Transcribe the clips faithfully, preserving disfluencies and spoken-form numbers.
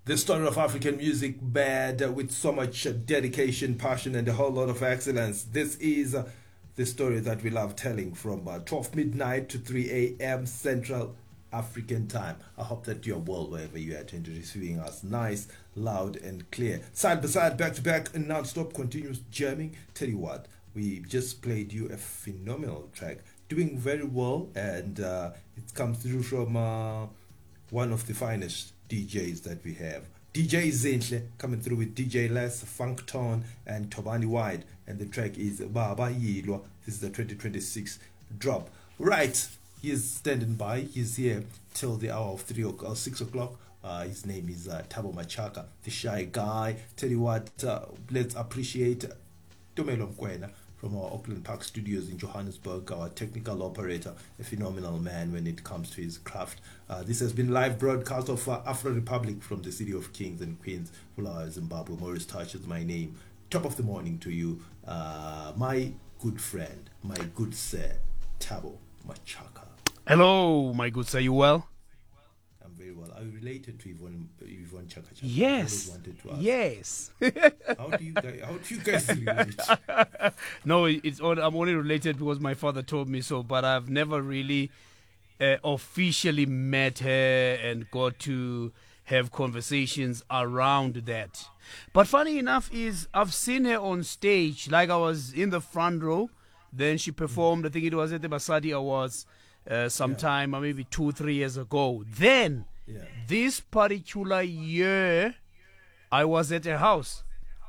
The story of African music bad uh, with so much uh, dedication, passion, and a whole lot of excellence. This is uh, the story that we love telling from uh, twelve midnight to three a.m. Central African time. I hope that you're well wherever you are attending, receiving us nice, loud, and clear. Side by side, back to back, and non-stop continuous jamming. Tell you what, we just played you a phenomenal track, doing very well, and uh, it comes through from uh, one of the finest D Js that we have. D J Zinhle coming through with D J Les, Funk Tone, and Tobani Wide, and the track is Baba Yilwa. This is the twenty twenty-six drop. Right, he is standing by. He's here till the hour of three o'clock, six o'clock. Uh, his name is uh, Thabo Machaka, the shy guy. Tell you what, uh, let's appreciate Tumelo Mkwena from our Auckland Park studios in Johannesburg, our technical operator, a phenomenal man when it comes to his craft. Uh, this has been live broadcast of uh, Afro Republic from the city of Kings and Queens, Bulawayo, Zimbabwe. Maurice Touch is my name. Top of the morning to you, uh, my good friend, my good sir, Thabo Machaka. Hello, my good sir. You well? I'm very well. Are you related to Yvonne, Yvonne Chaka Chaka? Yes. To yes. how do you guys? How do you guys relate? No, it's all, I'm only related because my father told me so. But I've never really uh, officially met her and got to have conversations around that. But funny enough is I've seen her on stage. Like I was in the front row. Then she performed. I think it was at the Basadi Awards uh, sometime, yeah. or maybe two, three years ago. Then. Yeah. This particular year, I was at her house.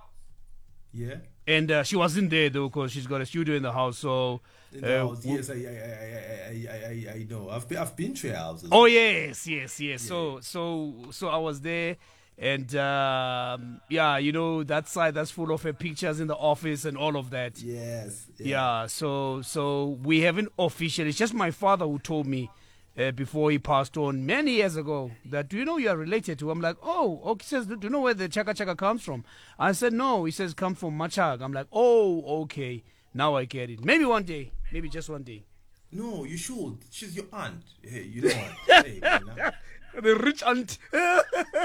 Yeah. And uh, she wasn't there though, because she's got a studio in the house. So, in the uh, house. Yes, I, I, I, I, I, I know. I've been, I've been to her house. Oh yes, yes, yes. Yeah. So, so, so I was there, and um, yeah, you know that side that's full of her pictures in the office and all of that. Yes. Yeah. yeah so, so we haven't officially. It's just my father who told me. Uh, before he passed on many years ago, that do you know you are related to? I'm like, oh, okay. He says, do you know where the Chaka Chaka comes from? I said, no. He says, come from Machag. I'm like, oh, okay. Now I get it. Maybe one day. Maybe just one day. No, you should. She's your aunt. Hey, you know what? Hey, you know? The rich aunt.